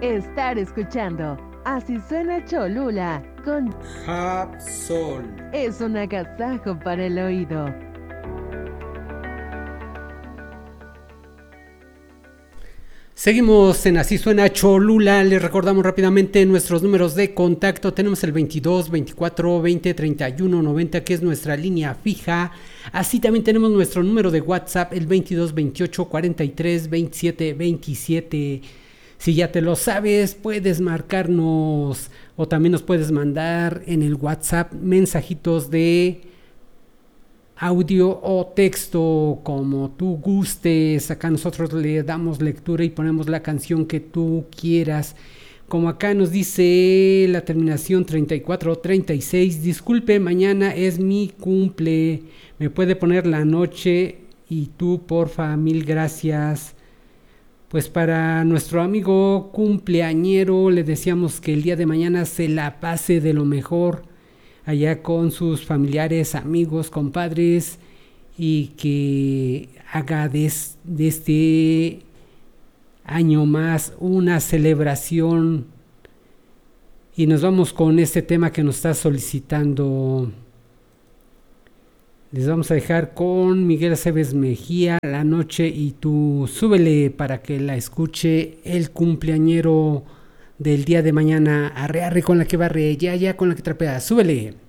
estar escuchando Así Suena Cholula con Hapsol. Es un agasajo para el oído. Seguimos en Así Suena Cholula. Les recordamos rápidamente nuestros números de contacto. Tenemos el 22 24 20 31 90, que es nuestra línea fija. Así también tenemos nuestro número de WhatsApp, el 22 28 43 27 27. Si ya te lo sabes, puedes marcarnos o también nos puedes mandar en el WhatsApp mensajitos de audio o texto, como tú gustes. Acá nosotros le damos lectura y ponemos la canción que tú quieras. Como acá nos dice la terminación 3436, disculpe, mañana es mi cumple, me puede poner la noche y tú porfa, mil gracias. Pues para nuestro amigo cumpleañero le deseamos que el día de mañana se la pase de lo mejor allá con sus familiares, amigos, compadres, y que haga de este año más una celebración. Y nos vamos con este tema que nos está solicitando. Les vamos a dejar con Miguel Aceves Mejía, La Noche y tú. Súbele para que la escuche el cumpleañero del día de mañana. Arre, arre con la que barre, ya, ya con la que trapea. Súbele.